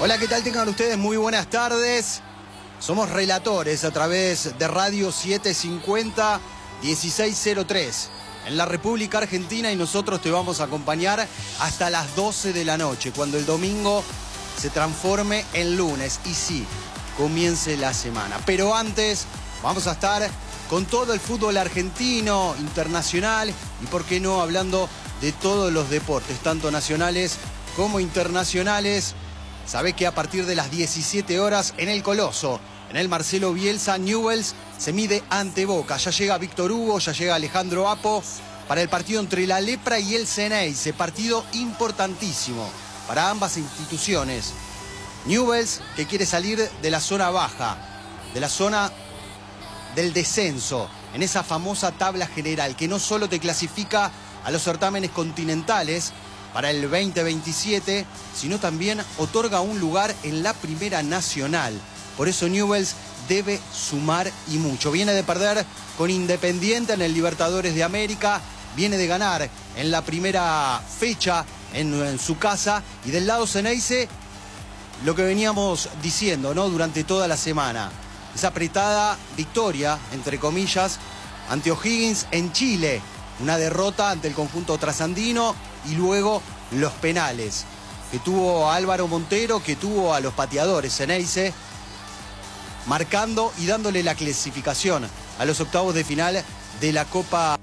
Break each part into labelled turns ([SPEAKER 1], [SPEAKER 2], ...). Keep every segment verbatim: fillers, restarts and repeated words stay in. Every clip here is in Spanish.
[SPEAKER 1] Hola, ¿qué tal? Tengan ustedes muy buenas tardes. Somos relatores a través de Radio setecientos cincuenta, dieciséis cero tres en la República Argentina, y nosotros te vamos a acompañar hasta las doce de la noche, cuando el domingo se transforme en lunes y sí, comience la semana. Pero antes vamos a estar con todo el fútbol argentino, internacional y, por qué no, hablando de todos los deportes, tanto nacionales como internacionales. Sabés que a partir de las diecisiete horas en el Coloso, en el Marcelo Bielsa, Newell's se mide ante Boca. Ya llega Víctor Hugo, ya llega Alejandro Apo para el partido entre la Lepra y el Xeneize. Partido importantísimo para ambas instituciones. Newell's, que quiere salir de la zona baja, de la zona del descenso, en esa famosa tabla general que no solo te clasifica a los certámenes continentales para el veinte veintisiete, sino también otorga un lugar en la Primera Nacional. Por eso Newell's debe sumar y mucho. Viene de perder con Independiente en el Libertadores de América, viene de ganar en la primera fecha en, en su casa, y del lado Xeneize, lo que veníamos diciendo, ¿no?, durante toda la semana. Esa apretada victoria, entre comillas, ante O'Higgins en Chile. Una derrota ante el conjunto trasandino y luego los penales que tuvo a Álvaro Montero, que tuvo a los pateadores Xeneize, marcando y dándole la clasificación a los octavos de final de la Copa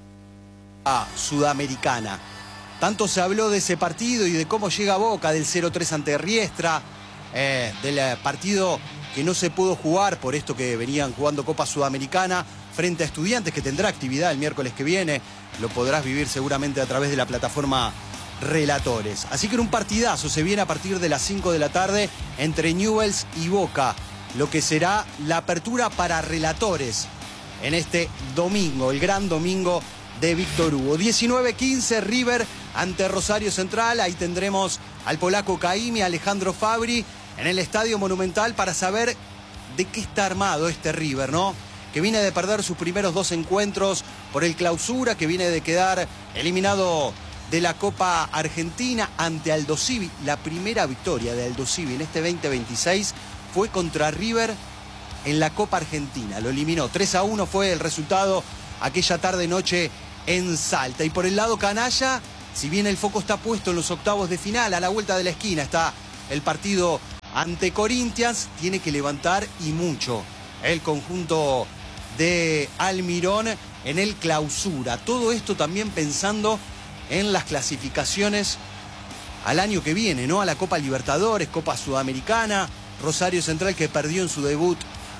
[SPEAKER 1] Sudamericana. Tanto se habló de ese partido y de cómo llega Boca, del cero tres ante Riestra, eh, del partido que no se pudo jugar por esto que venían jugando Copa Sudamericana frente a Estudiantes, que tendrá actividad el miércoles que viene. Lo podrás vivir seguramente a través de la plataforma Relatores. Así que en un partidazo se viene a partir de las cinco de la tarde entre Newell's y Boca, lo que será la apertura para Relatores en este domingo, el gran domingo de Víctor Hugo. diecinueve quince, River ante Rosario Central. Ahí tendremos al polaco Caimi, Alejandro Fabri en el Estadio Monumental para saber de qué está armado este River, ¿no?, que viene de perder sus primeros dos encuentros por el Clausura, que viene de quedar eliminado de la Copa Argentina ante Aldo Civi. La primera victoria de Aldo Civi en este veinte veintiséis fue contra River en la Copa Argentina. Lo eliminó. tres a uno fue el resultado aquella tarde-noche en Salta. Y por el lado canalla, si bien el foco está puesto en los octavos de final, a la vuelta de la esquina está el partido ante Corinthians, tiene que levantar y mucho el conjunto de Almirón en el Clausura. Todo esto también pensando en las clasificaciones al año que viene, ¿no?, a la Copa Libertadores, Copa Sudamericana. Rosario Central, que perdió en su debut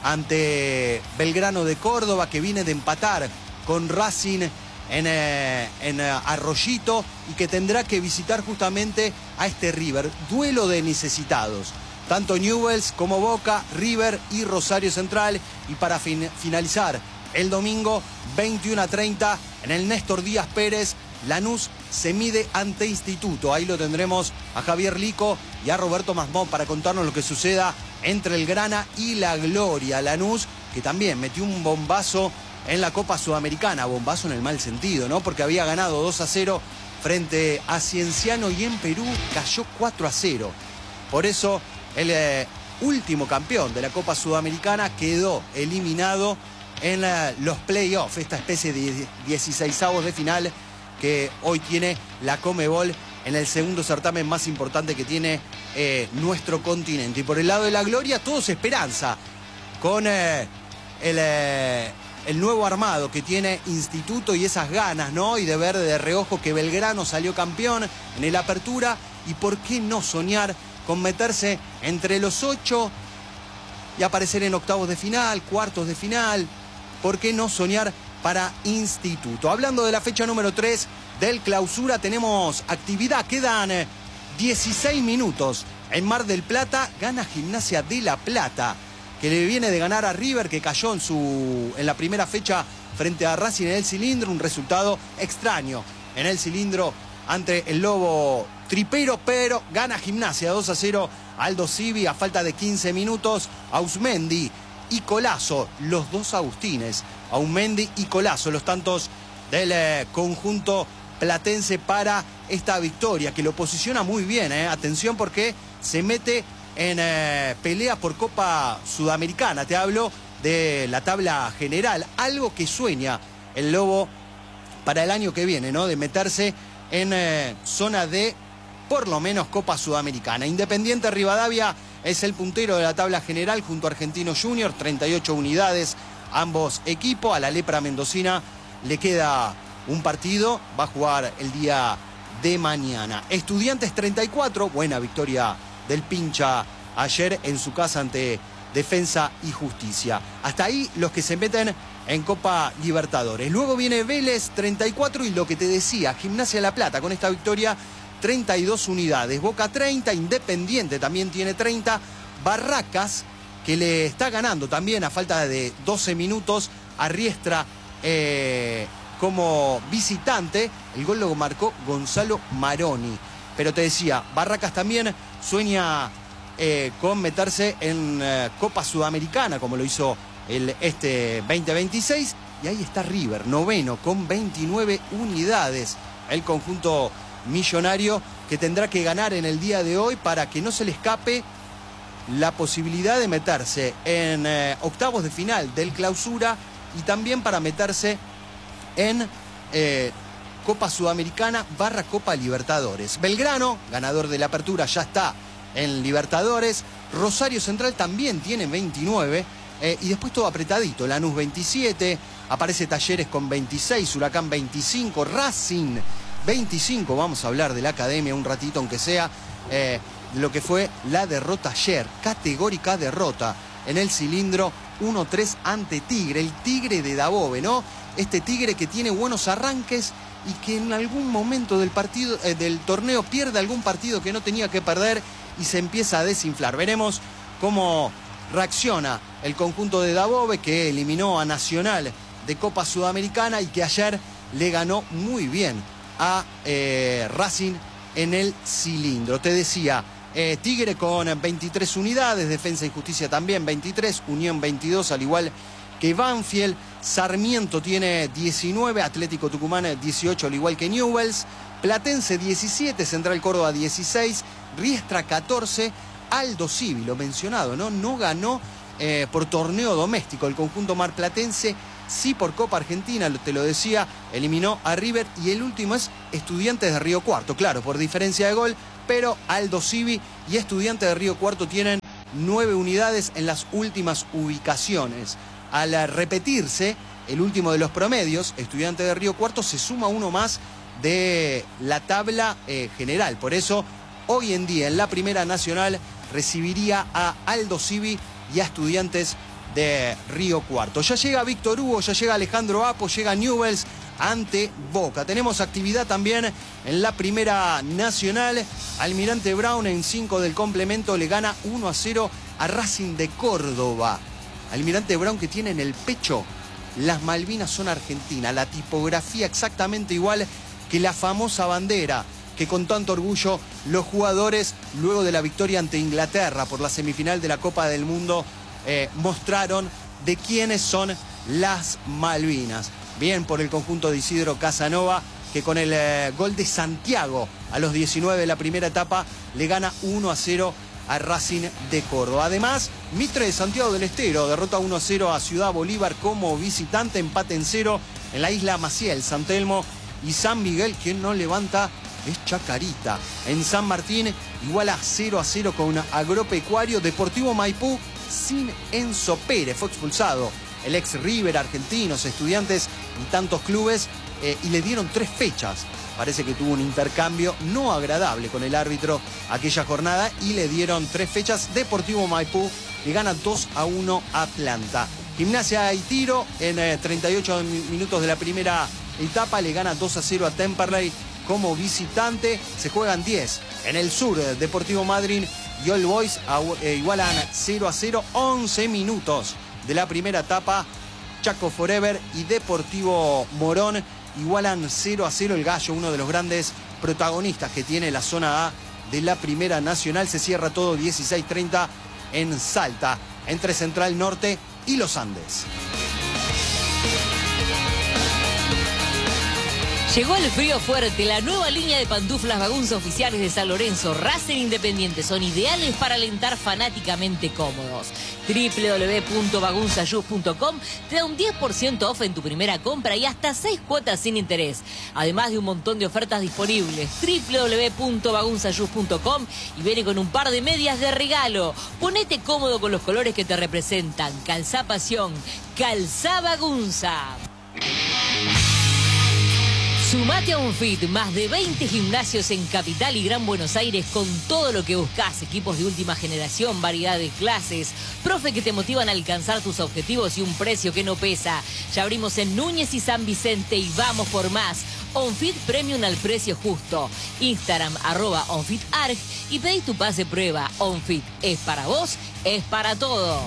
[SPEAKER 1] ante Belgrano de Córdoba, que viene de empatar con Racing en, eh, en eh, Arroyito, y que tendrá que visitar justamente a este River. Duelo de necesitados. Tanto Newell's como Boca, River y Rosario Central. Y para fin finalizar el domingo, veintiuno a treinta, en el Néstor Díaz Pérez, Lanús se mide ante Instituto. Ahí lo tendremos a Javier Lico y a Roberto Masmón para contarnos lo que suceda entre el Grana y la Gloria. Lanús, que también metió un bombazo en la Copa Sudamericana. Bombazo en el mal sentido, ¿no?, porque había ganado dos a cero frente a Cienciano y en Perú cayó cuatro a cero. Por eso el eh, último campeón de la Copa Sudamericana quedó eliminado en eh, los playoffs, esta especie de dieciseisavos de final que hoy tiene la Conmebol en el segundo certamen más importante que tiene eh, nuestro continente. Y por el lado de la Gloria, todo es esperanza con eh, el, eh, el nuevo armado que tiene Instituto y esas ganas, ¿no?, y de ver de reojo que Belgrano salió campeón en el Apertura. Y por qué no soñar con meterse entre los ocho y aparecer en octavos de final, cuartos de final. ¿Por qué no soñar para Instituto? Hablando de la fecha número tres del Clausura, tenemos actividad. Quedan dieciséis minutos. En Mar del Plata gana Gimnasia de La Plata, que le viene de ganar a River, que cayó en, su, en la primera fecha frente a Racing en el Cilindro. Un resultado extraño en el Cilindro ante el Lobo Tripero, pero gana Gimnasia dos a cero Aldo Civi a falta de quince minutos. Ausmendi y Colazo, los dos agustines, Ausmendi y Colazo, los tantos del eh, conjunto platense para esta victoria, que lo posiciona muy bien, ¿eh? Atención, porque se mete en eh, pelea por Copa Sudamericana. Te hablo de la tabla general, algo que sueña el Lobo para el año que viene, ¿no? De meterse en eh, zona de, por lo menos, Copa Sudamericana. Independiente Rivadavia es el puntero de la tabla general junto a Argentino Junior, treinta y ocho unidades ambos equipos. A la Lepra Mendocina le queda un partido, va a jugar el día de mañana. Estudiantes treinta y cuatro, buena victoria del Pincha ayer en su casa ante Defensa y Justicia. Hasta ahí los que se meten en Copa Libertadores. Luego viene Vélez treinta y cuatro y lo que te decía, Gimnasia de La Plata con esta victoria treinta y dos unidades. Boca treinta, Independiente también tiene treinta. Barracas que le está ganando también a falta de doce minutos a Riestra eh, como visitante. El gol lo marcó Gonzalo Maroni. Pero te decía, Barracas también sueña eh, con meterse en eh, Copa Sudamericana, como lo hizo el, este veinte veintiséis. Y ahí está River, noveno, con veintinueve unidades. El conjunto millonario que tendrá que ganar en el día de hoy para que no se le escape la posibilidad de meterse en eh, octavos de final del Clausura y también para meterse en eh, Copa Sudamericana barra Copa Libertadores. Belgrano, ganador de la Apertura, ya está en Libertadores. Rosario Central también tiene veintinueve eh, y después todo apretadito. Lanús veintisiete, aparece Talleres con veintiséis, Huracán veinticinco, Racing veinticinco. Vamos a hablar de la Academia un ratito, aunque sea eh, lo que fue la derrota ayer, categórica derrota en el Cilindro uno tres ante Tigre, el Tigre de Dabove, ¿no? Este Tigre que tiene buenos arranques y que en algún momento del partido, eh, del torneo pierde algún partido que no tenía que perder y se empieza a desinflar. Veremos cómo reacciona el conjunto de Dabove, que eliminó a Nacional de Copa Sudamericana y que ayer le ganó muy bien a eh, Racing en el Cilindro. Te decía, eh, Tigre con veintitrés unidades, Defensa y Justicia también veintitrés, Unión veintidós, al igual que Banfield. Sarmiento tiene diecinueve, Atlético Tucumán dieciocho, al igual que Newell's. Platense diecisiete, Central Córdoba dieciséis, Riestra catorce, Aldo Civi, lo mencionado, ¿no? No ganó eh, por torneo doméstico el conjunto marplatense, sí por Copa Argentina, te lo decía, eliminó a River. Y el último es Estudiantes de Río Cuarto, claro, por diferencia de gol, pero Aldo Civi y Estudiantes de Río Cuarto tienen nueve unidades en las últimas ubicaciones. Al repetirse el último de los promedios, Estudiantes de Río Cuarto se suma uno más de la tabla eh, general. Por eso, hoy en día, en la Primera Nacional, recibiría a Aldo Civi y a Estudiantes de Río Cuarto. Ya llega Víctor Hugo, ya llega Alejandro Apo, llega Newell's ante Boca. Tenemos actividad también en la Primera Nacional. Almirante Brown en cinco del complemento le gana uno a cero a Racing de Córdoba. Almirante Brown que tiene en el pecho las Malvinas son Argentina, la tipografía exactamente igual que la famosa bandera que con tanto orgullo los jugadores, luego de la victoria ante Inglaterra por la semifinal de la Copa del Mundo, eh, mostraron de quiénes son las Malvinas. Bien por el conjunto de Isidro Casanova, que con el eh, gol de Santiago a los diecinueve de la primera etapa le gana uno a cero a Racing de Córdoba. Además, Mitre de Santiago del Estero derrota uno a cero a Ciudad Bolívar como visitante, empate en cero en la isla Maciel, San Telmo y San Miguel. Quien no levanta es Chacarita. En San Martín iguala cero a cero con Agropecuario. Deportivo Maipú sin Enzo Pérez, fue expulsado el ex River, Argentinos, Estudiantes y tantos clubes eh, y le dieron tres fechas. Parece que tuvo un intercambio no agradable con el árbitro aquella jornada y le dieron tres fechas. Deportivo Maipú le gana dos a uno a Atlanta. Gimnasia y Tiro en eh, treinta y ocho minutos de la primera etapa le gana dos a cero a Temperley como visitante. Se juegan diez en el sur. Deportivo Madryn y All Boys eh, igualan cero a cero. once minutos de la primera etapa. Chaco Forever y Deportivo Morón igualan cero a cero. El Gallo, uno de los grandes protagonistas que tiene la zona A de la Primera Nacional. Se cierra todo dieciséis treinta en Salta, entre Central Norte y Los Andes.
[SPEAKER 2] Llegó el frío fuerte, la nueva línea de pantuflas Bagunza oficiales de San Lorenzo, Racing Independiente, son ideales para alentar fanáticamente cómodos. doble u doble u doble u punto bagunza shoes punto com te da un diez por ciento off en tu primera compra y hasta seis cuotas sin interés. Además de un montón de ofertas disponibles. doble u doble u doble u punto bagunza shoes punto com y viene con un par de medias de regalo. Ponete cómodo con los colores que te representan. Calzá pasión, calzá Bagunza. Sumate a OnFit, más de veinte gimnasios en Capital y Gran Buenos Aires con todo lo que buscas, equipos de última generación, variedad de clases, profe que te motivan a alcanzar tus objetivos y un precio que no pesa. Ya abrimos en Núñez y San Vicente y vamos por más. OnFit Premium al precio justo. Instagram arroba OnFitArg y pedí tu pase prueba. OnFit es para vos, es para todos.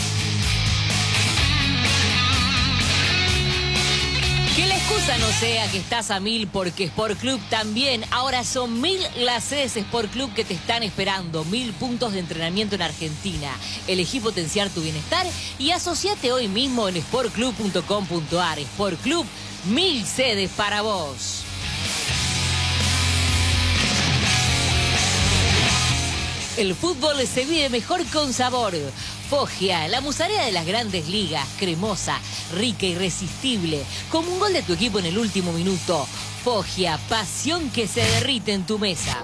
[SPEAKER 2] Que la excusa no sea que estás a mil porque Sport Club también. Ahora son mil las sedes Sport Club que te están esperando. Mil puntos de entrenamiento en Argentina. Elegí potenciar tu bienestar y asociate hoy mismo en sport club punto com punto ar. Sport Club, mil sedes para vos. El fútbol se vive mejor con sabor. Foggia, la musarela de las grandes ligas, cremosa, rica, irresistible, como un gol de tu equipo en el último minuto. Foggia, pasión que se derrite en tu mesa.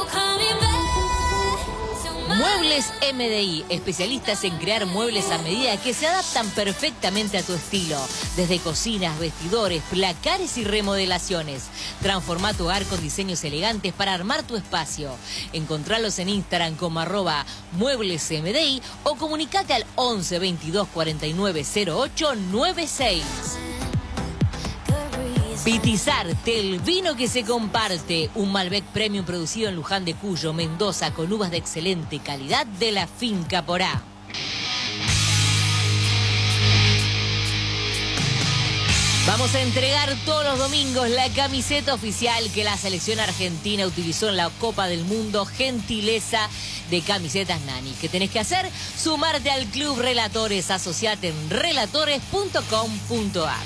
[SPEAKER 2] Muebles M D I, especialistas en crear muebles a medida que se adaptan perfectamente a tu estilo. Desde cocinas, vestidores, placares y remodelaciones. Transforma tu hogar con diseños elegantes para armar tu espacio. Encontralos en Instagram como arroba muebles M D I o comunicate al once veintidós cuarenta y nueve cero ocho noventa y seis. Pitizarte, el vino que se comparte. Un Malbec Premium producido en Luján de Cuyo, Mendoza, con uvas de excelente calidad de la Finca Porá. Vamos a entregar todos los domingos la camiseta oficial que la selección argentina utilizó en la Copa del Mundo. Gentileza de Camisetas Nani. ¿Qué tenés que hacer? Sumarte al Club Relatores. Asociate en relatores punto com punto ar.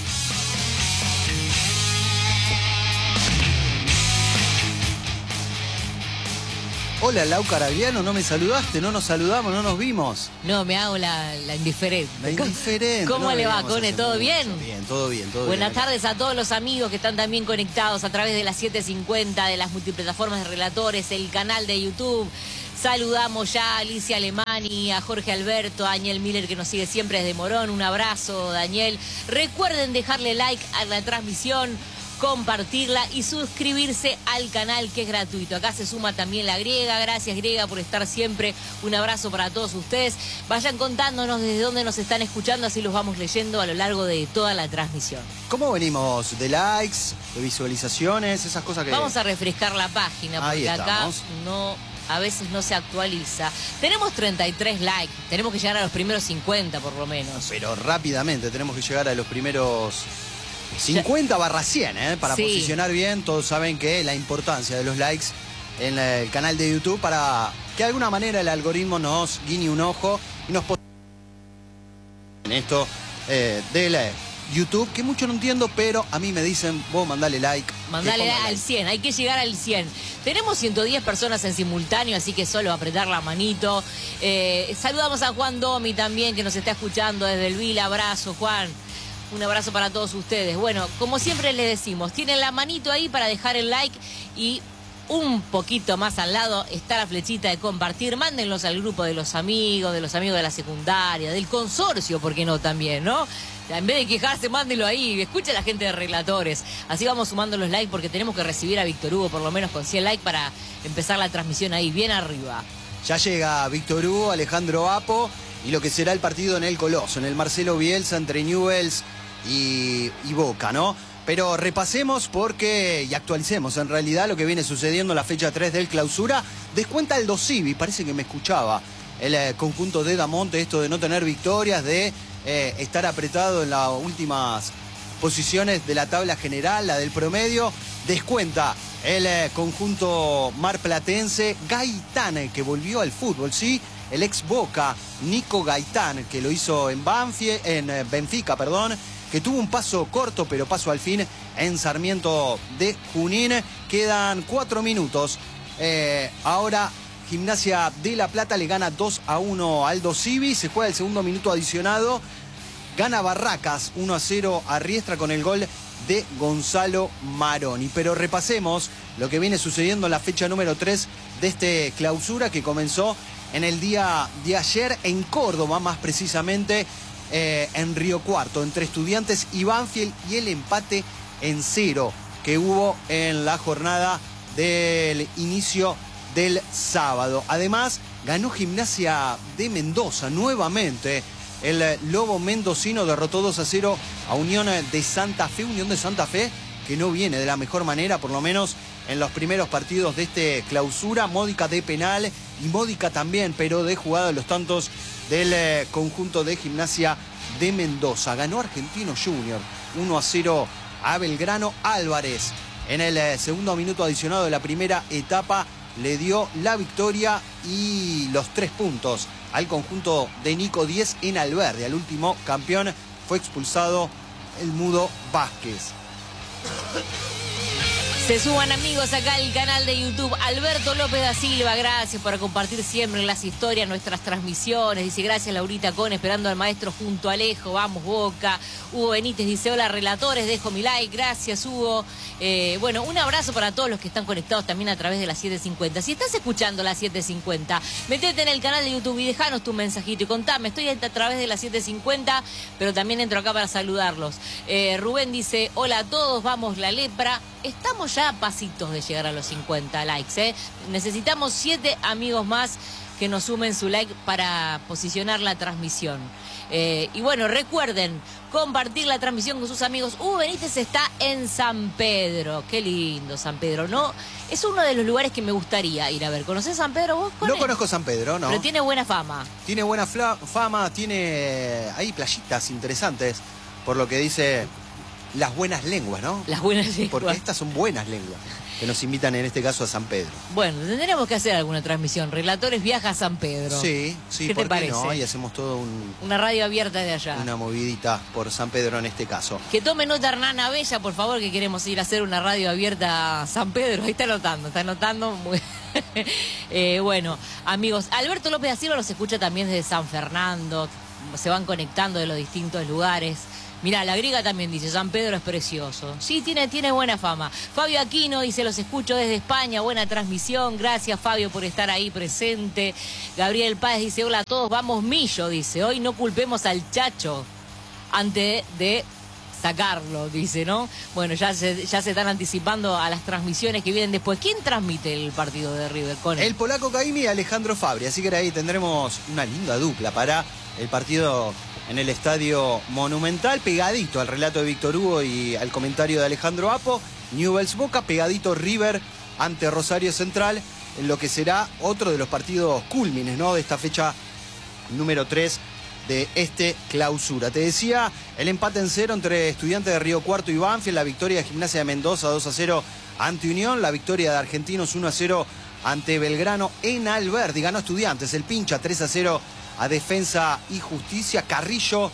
[SPEAKER 1] Hola, Lau Caragliano, no me saludaste, no nos saludamos, no nos vimos.
[SPEAKER 2] No, me hago la, la indiferente.
[SPEAKER 1] La indiferente.
[SPEAKER 2] ¿Cómo
[SPEAKER 1] no
[SPEAKER 2] le va, Cone? ¿Todo bien?
[SPEAKER 1] Bien, todo bien, todo
[SPEAKER 2] Buenas
[SPEAKER 1] bien.
[SPEAKER 2] tardes a todos los amigos que están también conectados a través de las siete cincuenta, de las multiplataformas de relatores, el canal de YouTube. Saludamos ya a Alicia Alemani, a Jorge Alberto, a Daniel Miller que nos sigue siempre desde Morón. Un abrazo, Daniel. Recuerden dejarle like a la transmisión, compartirla y suscribirse al canal, que es gratuito. Acá se suma también la Griega. Gracias, Griega, por estar siempre. Un abrazo para todos ustedes. Vayan contándonos desde dónde nos están escuchando, así los vamos leyendo a lo largo de toda la transmisión.
[SPEAKER 1] ¿Cómo venimos? ¿De likes? ¿De visualizaciones? Esas cosas que...
[SPEAKER 2] Vamos a refrescar la página porque acá no... a veces no se actualiza. Tenemos treinta y tres likes. Tenemos que llegar a los primeros cincuenta por lo menos.
[SPEAKER 1] Pero rápidamente tenemos que llegar a los primeros cincuenta barra cien, ¿eh? Para sí. Posicionar bien. Todos saben que la importancia de los likes en el canal de YouTube para que de alguna manera el algoritmo nos guiñe un ojo y nos posicione en esto eh, del YouTube, que mucho no entiendo, pero a mí me dicen, vos mandale like.
[SPEAKER 2] Mandale al cien, hay que llegar al cien. Tenemos ciento diez personas en simultáneo, así que solo apretar la manito. Eh, saludamos a Juan Domi también, que nos está escuchando desde el Vila. Abrazo, Juan. Un abrazo para todos ustedes. Bueno, como siempre les decimos, tienen la manito ahí para dejar el like y un poquito más al lado está la flechita de compartir. Mándenlos al grupo de los amigos, de los amigos de la secundaria, del consorcio, ¿por qué no también, no? En vez de quejarse, mándenlo ahí, escucha a la gente de relatores. Así vamos sumando los likes porque tenemos que recibir a Víctor Hugo por lo menos con cien likes para empezar la transmisión ahí, bien arriba.
[SPEAKER 1] Ya llega Víctor Hugo, Alejandro Apo y lo que será el partido en el Coloso, en el Marcelo Bielsa entre Newell's y, y Boca, ¿no? Pero repasemos porque, y actualicemos en realidad lo que viene sucediendo en la fecha tres del Clausura. Descuenta el Dosivi, parece que me escuchaba el eh, conjunto de Damonte, esto de no tener victorias, de eh, estar apretado en las últimas posiciones de la tabla general, la del promedio. Descuenta el eh, conjunto marplatense. Gaitán, que volvió al fútbol, sí, el ex Boca, Nico Gaitán, que lo hizo en, Banfie, en eh, Benfica, perdón, que tuvo un paso corto, pero paso al fin en Sarmiento de Junín. Quedan cuatro minutos. Eh, ahora Gimnasia de La Plata le gana dos a uno a Aldo Civi. Se juega el segundo minuto adicionado. Gana Barracas uno a cero a Riestra con el gol de Gonzalo Maroni. Pero repasemos lo que viene sucediendo en la fecha número tres de este clausura, que comenzó en el día de ayer en Córdoba, más precisamente eh, en Río Cuarto, entre Estudiantes y Banfield, y el empate en cero que hubo en la jornada del inicio del sábado. Además, ganó Gimnasia de Mendoza nuevamente. El Lobo mendocino derrotó dos a cero a Unión de Santa Fe. Unión de Santa Fe que no viene de la mejor manera, por lo menos en los primeros partidos de este clausura. Módica de penal y módica también, pero de jugada de los tantos del eh, conjunto de Gimnasia de Mendoza. Ganó Argentino Junior uno a cero a Belgrano. Álvarez en el eh, segundo minuto adicionado de la primera etapa le dio la victoria y los tres puntos al conjunto de Nico Díez en Alberdi. Al último campeón fue expulsado el Mudo Vázquez.
[SPEAKER 2] Se suban, amigos, acá al canal de YouTube. Alberto López da Silva, gracias por compartir siempre las historias, nuestras transmisiones. Dice, gracias Laurita Con, esperando al maestro junto a Alejo, vamos Boca. Hugo Benítez dice, hola relatores, dejo mi like, gracias Hugo. Eh, bueno, un abrazo para todos los que están conectados también a través de las siete cincuenta. Si estás escuchando las siete cincuenta, metete en el canal de YouTube y dejanos tu mensajito y contame, estoy a través de las siete cincuenta, pero también entro acá para saludarlos. Eh, Rubén dice, hola a todos, vamos la lepra. Estamos ya a pasitos de llegar a los cincuenta likes, ¿eh? Necesitamos siete amigos más que nos sumen su like para posicionar la transmisión. Eh, y bueno, recuerden compartir la transmisión con sus amigos. Hugo Benítez está en San Pedro. Qué lindo San Pedro, ¿no? Es uno de los lugares que me gustaría ir a ver. ¿Conocés San Pedro vos?
[SPEAKER 1] No conozco San Pedro, no.
[SPEAKER 2] Pero tiene buena fama.
[SPEAKER 1] Tiene buena fama, tiene ahí playitas interesantes, por lo que dice las buenas lenguas, ¿no?
[SPEAKER 2] Las buenas lenguas.
[SPEAKER 1] Porque estas son buenas lenguas que nos invitan en este caso a San Pedro.
[SPEAKER 2] Bueno, tendremos que hacer alguna transmisión. Relatores viaja a San Pedro.
[SPEAKER 1] Sí, sí,
[SPEAKER 2] ¿qué
[SPEAKER 1] ¿por
[SPEAKER 2] te
[SPEAKER 1] qué
[SPEAKER 2] parece?
[SPEAKER 1] no? Y hacemos todo un...
[SPEAKER 2] Una radio abierta de allá.
[SPEAKER 1] Una movidita por San Pedro en este caso.
[SPEAKER 2] Que tome nota Hernán Abella, por favor, que queremos ir a hacer una radio abierta a San Pedro. Ahí está anotando, está anotando. Muy... eh, bueno, amigos, Alberto López da Silva los escucha también desde San Fernando. Se van conectando de los distintos lugares. Mirá, la griega también dice, San Pedro es precioso. Sí, tiene, tiene buena fama. Fabio Aquino dice, los escucho desde España, buena transmisión. Gracias, Fabio, por estar ahí presente. Gabriel Páez dice, hola a todos, vamos Millo, dice. Hoy no culpemos al Chacho antes de sacarlo, dice, ¿no? Bueno, ya se, ya se están anticipando a las transmisiones que vienen después. ¿Quién transmite el partido de River con él?
[SPEAKER 1] El polaco Caimi y Alejandro Fabri. Así que ahí tendremos una linda dupla para el partido en el Estadio Monumental, pegadito al relato de Víctor Hugo y al comentario de Alejandro Apo. Newell's Boca, pegadito River ante Rosario Central, en lo que será otro de los partidos cúlmines, ¿no?, de esta fecha número tres de este clausura. Te decía, el empate en cero entre Estudiantes de Río Cuarto y Banfield, la victoria de Gimnasia de Mendoza dos a cero ante Unión, la victoria de Argentinos uno a cero ante Belgrano en Alberdi. Ganó Estudiantes, el pincha tres a cero a Defensa y Justicia. Carrillo,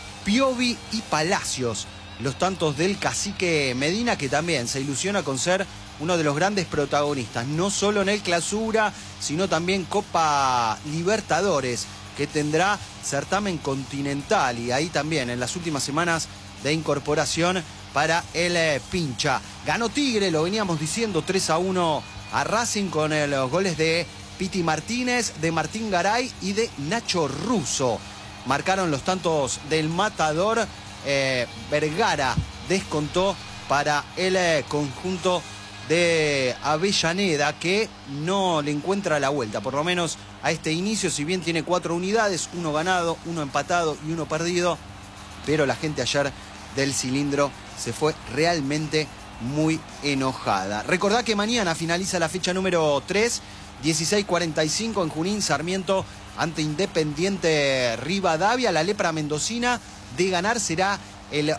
[SPEAKER 1] Piovi y Palacios, los tantos del cacique Medina, que también se ilusiona con ser uno de los grandes protagonistas, no solo en el clausura, sino también Copa Libertadores, que tendrá certamen continental, y ahí también en las últimas semanas de incorporación para el eh, pincha. Ganó Tigre, lo veníamos diciendo, tres a uno a Racing con eh, los goles de Piti Martínez, de Martín Garay y de Nacho Russo. Marcaron los tantos del Matador. eh, Vergara descontó para el eh, conjunto de Avellaneda, que no le encuentra la vuelta, por lo menos a este inicio. Si bien tiene cuatro unidades, uno ganado, uno empatado y uno perdido, pero la gente ayer del cilindro se fue realmente muy enojada. Recordá que mañana finaliza la fecha número tres, dieciséis cuarenta y cinco en Junín, Sarmiento ante Independiente Rivadavia. La lepra mendocina, de ganar, será el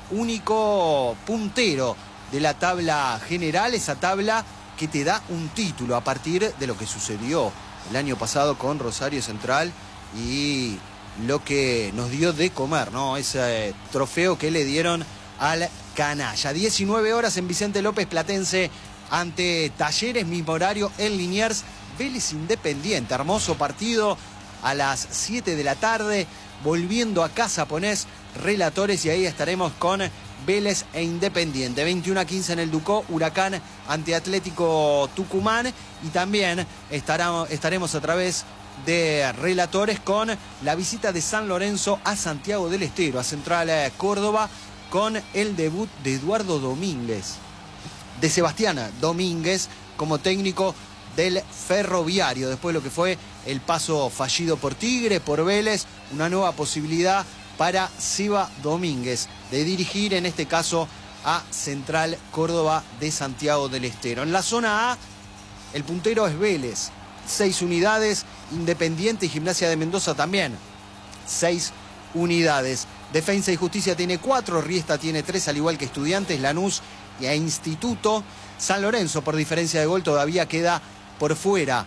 [SPEAKER 1] único puntero de la tabla general, esa tabla que te da un título a partir de lo que sucedió el año pasado con Rosario Central y lo que nos dio de comer, ¿no? Ese eh, trofeo que le dieron al canalla. diecinueve horas en Vicente López Platense ante Talleres, mismo horario en Liniers. Vélez Independiente, hermoso partido a las siete de la tarde. Volviendo a casa ponés relatores y ahí estaremos con Vélez e Independiente. veintiuno a quince en el Ducó, Huracán ante Atlético Tucumán. Y también estará, estaremos a través de relatores con la visita de San Lorenzo a Santiago del Estero, a Central Córdoba, con el debut de Eduardo Domínguez, de Sebastián Domínguez como técnico del Ferroviario, después de lo que fue el paso fallido por Tigre, por Vélez, una nueva posibilidad para Seba Domínguez de dirigir, en este caso, a Central Córdoba de Santiago del Estero. En la zona A, el puntero es Vélez, seis unidades, Independiente y Gimnasia de Mendoza también, seis unidades. Defensa y Justicia tiene cuatro, Riesta tiene tres, al igual que Estudiantes, Lanús y a Instituto. San Lorenzo, por diferencia de gol, todavía queda por fuera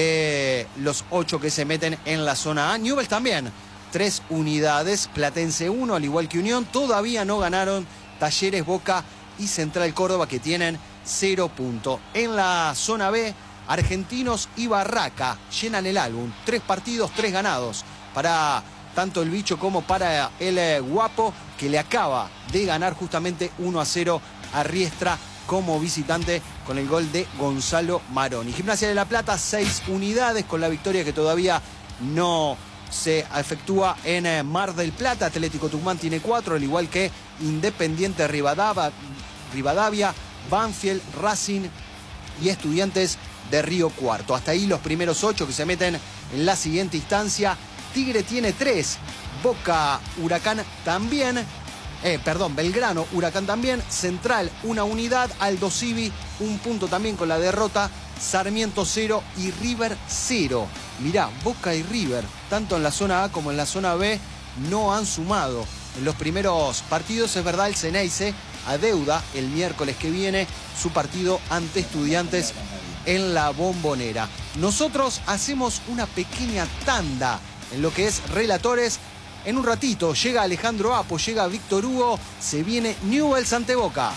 [SPEAKER 1] de los ocho que se meten en la zona A. Newell's también, tres unidades. Platense uno, al igual que Unión. Todavía no ganaron Talleres, Boca y Central Córdoba, que tienen cero puntos. En la zona B, Argentinos y Barraca llenan el álbum. Tres partidos, tres ganados para tanto el Bicho como para el eh, Guapo, que le acaba de ganar justamente uno a cero a Riestra como visitante con el gol de Gonzalo Maroni. Gimnasia de La Plata, seis unidades, con la victoria que todavía no se efectúa en eh, Mar del Plata. Atlético Tucumán tiene cuatro, al igual que Independiente Rivadavia, Rivadavia, Banfield, Racing y Estudiantes de Río Cuarto. Hasta ahí los primeros ocho que se meten en la siguiente instancia. Tigre tiene tres, Boca, Huracán también, eh, perdón, Belgrano, Huracán también, Central una unidad, Aldo Civi un punto también con la derrota, Sarmiento cero y River cero. Mirá, Boca y River, tanto en la zona A como en la zona B, no han sumado en los primeros partidos. Es verdad, el Ceneice adeuda el miércoles que viene su partido ante Estudiantes en la Bombonera. Nosotros hacemos una pequeña tanda en lo que es relatores. En un ratito llega Alejandro Apo, llega Víctor Hugo, se viene Newell's ante Boca.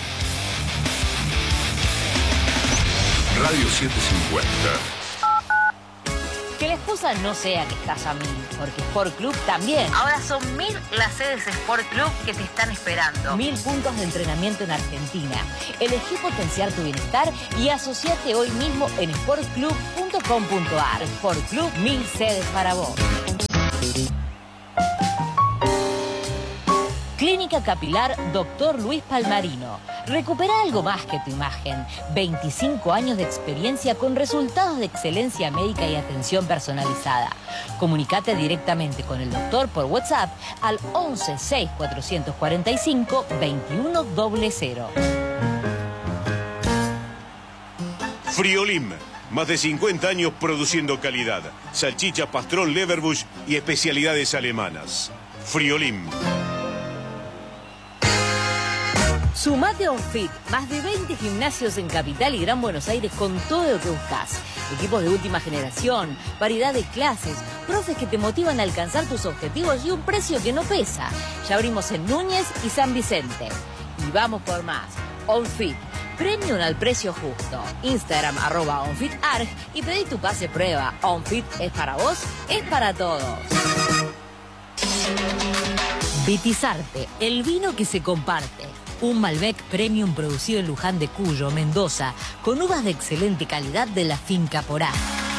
[SPEAKER 3] Radio setecientos cincuenta.
[SPEAKER 2] Que la excusa no sea que estás a mil, porque Sport Club también. Ahora son mil las sedes Sport Club que te están esperando. Mil puntos de entrenamiento en Argentina. Elegí potenciar tu bienestar y asociate hoy mismo en sport club punto com punto ar. Sport Club, mil sedes para vos. Clínica Capilar Doctor Luis Palmarino. Recupera algo más que tu imagen. veinticinco años de experiencia con resultados de excelencia médica y atención personalizada. Comunicate directamente con el doctor por WhatsApp al once seis cuatrocientos cuarenta y cinco veintiuno cero.
[SPEAKER 4] Friolim, más de cincuenta años produciendo calidad. Salchicha, pastrón, Leverbush y especialidades alemanas. Friolim.
[SPEAKER 2] Sumate a OnFit, más de veinte gimnasios en Capital y Gran Buenos Aires con todo lo que buscas. Equipos de última generación, variedad de clases, profes que te motivan a alcanzar tus objetivos y un precio que no pesa. Ya abrimos en Núñez y San Vicente. Y vamos por más. OnFit, premium al precio justo. Instagram arroba OnFitArg y pedí tu pase prueba. OnFit es para vos, es para todos. Vitizarte, el vino que se comparte. Un Malbec Premium producido en Luján de Cuyo, Mendoza, con uvas de excelente calidad de la finca Porá.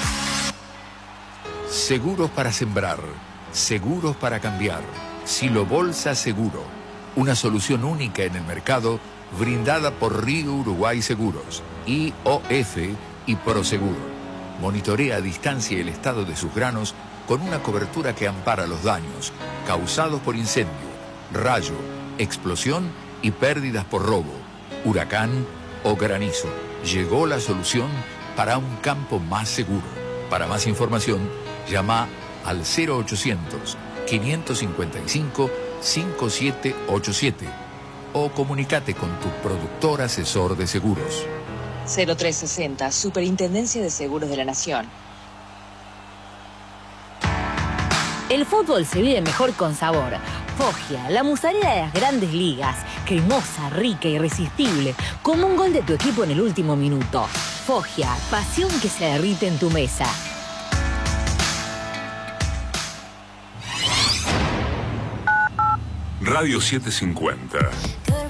[SPEAKER 3] Seguros para sembrar, seguros para cambiar. Silo Bolsa Seguro, una solución única en el mercado brindada por Río Uruguay Seguros, I O F y Proseguro. Monitorea a distancia el estado de sus granos con una cobertura que ampara los daños causados por incendio, rayo, explosión y pérdidas por robo, huracán o granizo. Llegó la solución para un campo más seguro. Para más información, llama al cero ochocientos, quinientos cincuenta y cinco, cincuenta y siete ochenta y siete o comunícate con tu productor asesor de seguros.
[SPEAKER 5] cero tres sesenta, Superintendencia de Seguros de la Nación.
[SPEAKER 6] El fútbol se vive mejor con sabor. Foggia, la musarela de las grandes ligas. Cremosa, rica, irresistible. Como un gol de tu equipo en el último minuto. Foggia, pasión que se derrite en tu mesa.
[SPEAKER 7] Radio setecientos cincuenta.